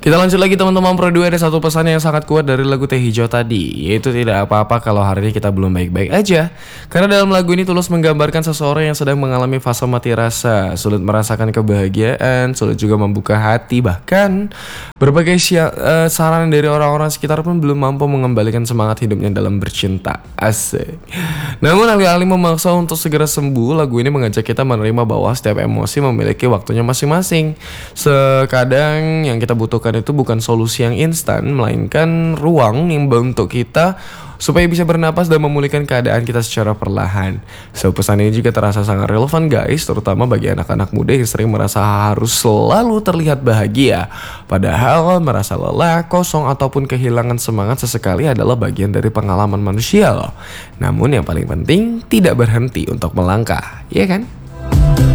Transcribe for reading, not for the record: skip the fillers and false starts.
Kita lanjut lagi teman-teman, Pro 2 ada satu pesan yang sangat kuat dari lagu Teh Hijau tadi, yaitu tidak apa-apa kalau hari ini kita belum baik-baik aja. Karena dalam lagu ini Tulus menggambarkan seseorang yang sedang mengalami fase mati rasa, sulit merasakan kebahagiaan, sulit juga membuka hati, bahkan berbagai saran dari orang-orang sekitar pun belum mampu mengembalikan semangat hidupnya dalam bercinta. Asik. Namun alih-alih memaksa untuk segera sembuh, lagu ini mengajak kita menerima bahwa setiap emosi memiliki waktunya masing-masing. Sekadang yang kita butuhkan itu bukan solusi yang instan, melainkan ruang yang untuk kita supaya bisa bernapas dan memulihkan keadaan kita secara perlahan. So, pesan ini juga terasa sangat relevan guys, terutama bagi anak-anak muda yang sering merasa harus selalu terlihat bahagia, padahal merasa lelah, kosong, ataupun kehilangan semangat sesekali adalah bagian dari pengalaman manusia loh. Namun yang paling penting, tidak berhenti untuk melangkah, ya kan?